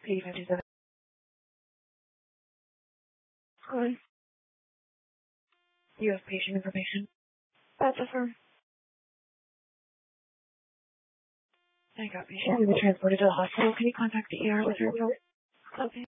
P57. Hi. You have patient information. That's affirmed. I got patient. We were transported to the hospital. Can you contact the ER with her? Okay.